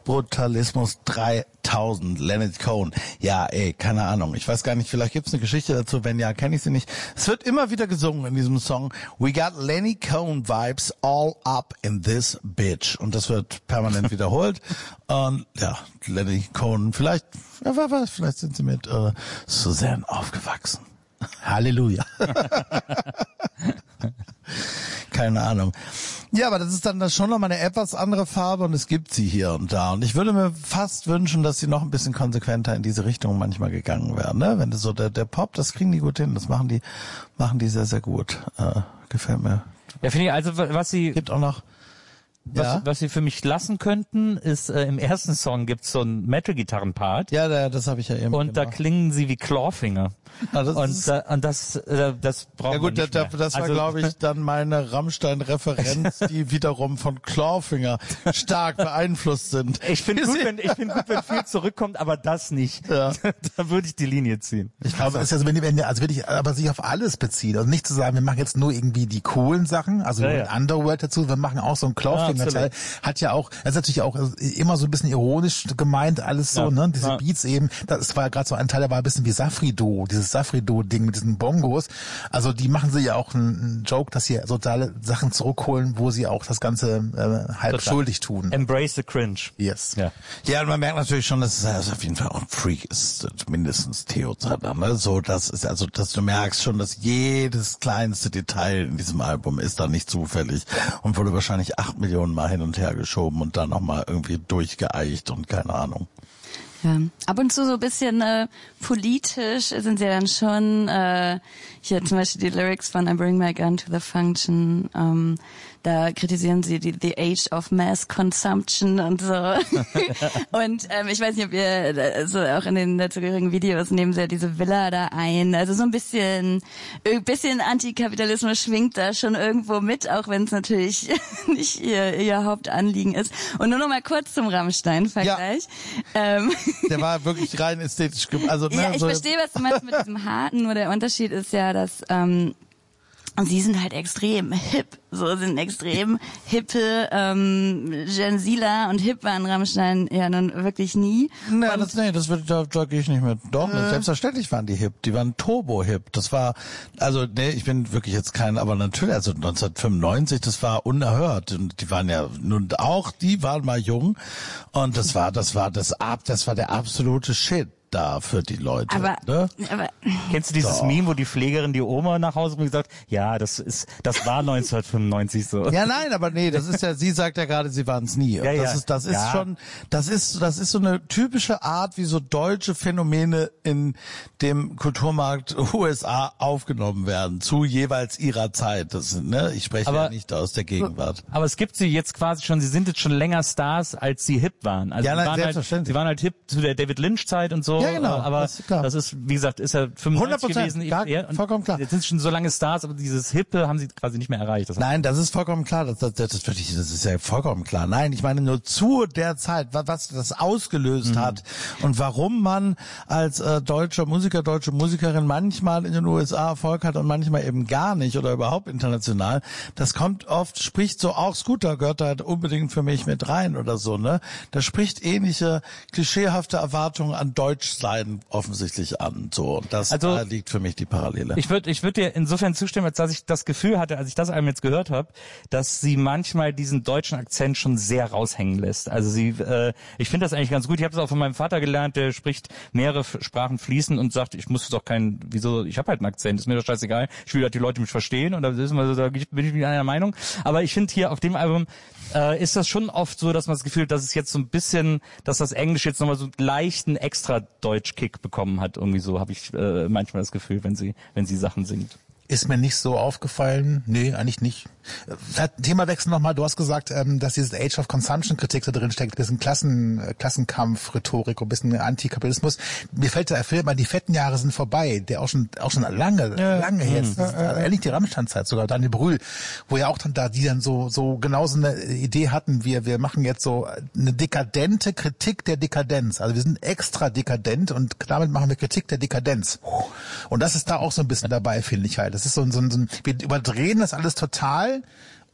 Brutalismus 3000, Leonard Cohen. Ja, keine Ahnung. Ich weiß gar nicht, vielleicht gibt's eine Geschichte dazu. Wenn ja, kenne ich sie nicht. Es wird immer wieder gesungen in diesem Song. We got Lenny Cohen vibes all up in this bitch. Und das wird permanent wiederholt. Und ja, Lenny Cohen, vielleicht sind sie mit Suzanne aufgewachsen. Halleluja. Keine Ahnung. Ja, aber das ist dann schon nochmal eine etwas andere Farbe und es gibt sie hier und da. Und ich würde mir fast wünschen, dass sie noch ein bisschen konsequenter in diese Richtung manchmal gegangen wären. Ne? Wenn das so der Pop, das kriegen die gut hin. Das machen die sehr, sehr gut. Gefällt mir. Ja, finde ich, also was sie... Gibt auch noch... Was sie für mich lassen könnten, ist im ersten Song gibt's so einen Metal-Gitarren-Part. Ja, das habe ich ja eben. Und da klingen sie wie Clawfinger. Das braucht ja gut, man nicht mehr. Das war, glaube ich, dann meine Rammstein-Referenz, die wiederum von Clawfinger stark beeinflusst sind. Ich finde gut, wenn viel zurückkommt, aber das nicht. Ja. Da würde ich die Linie ziehen. Ich glaube, es ist also, würde ich aber sich auf alles beziehen. Also nicht zu sagen, wir machen jetzt nur irgendwie die coolen Sachen, also Underworld dazu, wir machen auch so einen Clawfinger. Hat ja auch, das ist natürlich auch immer so ein bisschen ironisch gemeint, alles so, ne, diese Beats eben, das war ja gerade so ein Teil, der war ein bisschen wie Safrido, dieses Safrido-Ding mit diesen Bongos, also die machen sie ja auch einen Joke, dass sie totale Sachen zurückholen, wo sie auch das Ganze halb schuldig tun. Embrace the cringe. Yes. Ja, und man merkt natürlich schon, dass es auf jeden Fall auch ein Freak ist, mindestens Theo Zander, ne, so, das ist, also, dass du merkst schon, dass jedes kleinste Detail in diesem Album ist da nicht zufällig und wurde wahrscheinlich 8 Millionen Mal hin und her geschoben und dann nochmal irgendwie durchgeeicht und keine Ahnung. Ja, ab und zu so ein bisschen politisch sind sie dann schon, hier zum Beispiel die Lyrics von I Bring My Gun to the Function, da kritisieren sie the Age of Mass Consumption und so. Und ich weiß nicht, ob ihr so auch in den dazugehörigen Videos nehmen sie ja diese Villa da ein. Also so ein bisschen Antikapitalismus schwingt da schon irgendwo mit, auch wenn es natürlich nicht ihr Hauptanliegen ist. Und nur noch mal kurz zum Rammstein-Vergleich. Ja. Der war wirklich rein ästhetisch. Also, ne, ja, ich verstehe, was du meinst mit diesem Harten, nur der Unterschied ist ja, dass sie sind halt extrem hip, so sind extrem hippe Gen Zler und hip waren Rammstein ja nun wirklich nie. Da gehe ich nicht mit. Doch, selbstverständlich waren die hip, die waren turbo-hip. Das war, also ich bin wirklich jetzt aber natürlich, also 1995, das war unerhört und die waren ja nun auch, die waren mal jung und das war der absolute Shit da für die Leute. Aber kennst du dieses Meme, wo die Pflegerin die Oma nach Hause bringt und sagt, ja, das war 1995 so. Ja, nein, aber nee, das ist ja, sie sagt ja gerade, sie waren es nie. Ja, das ist so eine typische Art, wie so deutsche Phänomene in dem Kulturmarkt USA aufgenommen werden, zu jeweils ihrer Zeit. Ich spreche ja nicht aus der Gegenwart. Aber es gibt sie jetzt quasi schon, sie sind jetzt schon länger Stars, als sie hip waren. Also selbstverständlich. Sie waren halt hip zu der David Lynch-Zeit und so. Ja, genau. Aber das ist, wie gesagt, ist ja 95 gewesen. Vollkommen klar. Jetzt sind schon so lange Stars, aber dieses Hippe haben sie quasi nicht mehr erreicht. Nein, das ist vollkommen klar. Das ist ja vollkommen klar. Nein, ich meine nur zu der Zeit, was das ausgelöst hat und warum man als deutsche Musikerin manchmal in den USA Erfolg hat und manchmal eben gar nicht oder überhaupt international. Das kommt oft, spricht so auch Scooter gehört halt unbedingt für mich mit rein oder so, ne? Da spricht ähnliche klischeehafte Erwartungen an Deutschsein offensichtlich an, so. Und da liegt für mich die Parallele. Ich würde dir insofern zustimmen, als dass ich das Gefühl hatte, als ich das einem jetzt gehört habe, dass sie manchmal diesen deutschen Akzent schon sehr raushängen lässt. Also ich finde das eigentlich ganz gut. Ich habe das auch von meinem Vater gelernt, der spricht mehrere Sprachen fließend und sagt, ich muss doch ich habe halt einen Akzent, ist mir doch scheißegal. Ich will, dass die Leute mich verstehen und da bin ich mit einer Meinung. Aber ich finde hier auf dem Album ist das schon oft so, dass man das Gefühl hat, dass es jetzt so ein bisschen, dass das Englisch jetzt nochmal so einen leichten extra Deutsch-Kick bekommen hat. Irgendwie so habe ich manchmal das Gefühl, wenn sie Sachen singt. Ist mir nicht so aufgefallen. Nee, eigentlich nicht. Themawechsel nochmal. Du hast gesagt, dass dieses Age of Consumption Kritik da drin steckt. Ein bisschen Klassenkampf, Rhetorik, ein bisschen Antikapitalismus. Mir fällt der Film an, die fetten Jahre sind vorbei. Der auch schon lange her ist. Ähnlich die Rammstein-Zeit sogar. Daniel Brühl, wo ja auch dann die dann so genauso eine Idee hatten. Wir machen jetzt so eine dekadente Kritik der Dekadenz. Also wir sind extra dekadent und damit machen wir Kritik der Dekadenz. Und das ist da auch so ein bisschen dabei, finde ich halt. Das ist wir überdrehen das alles total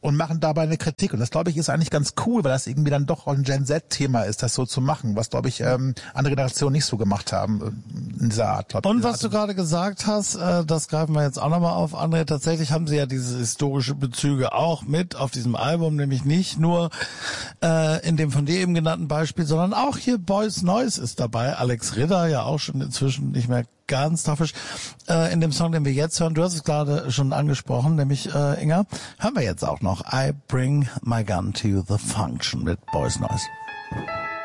und machen dabei eine Kritik. Und das, glaube ich, ist eigentlich ganz cool, weil das irgendwie dann doch auch ein Gen-Z-Thema ist, das so zu machen, was, glaube ich, andere Generationen nicht so gemacht haben in dieser Art. Glaub, und was du gerade gesagt hast, das greifen wir jetzt auch nochmal auf, André, tatsächlich haben sie ja diese historische Bezüge auch mit auf diesem Album, nämlich nicht nur in dem von dir eben genannten Beispiel, sondern auch hier Boys Noize ist dabei, Alex Ritter, ja auch schon inzwischen nicht mehr ganz taffisch, in dem Song, den wir jetzt hören, du hast es gerade schon angesprochen, nämlich Inga, hören wir jetzt auch noch I Bring My Gun to the Function mit Boys Noize.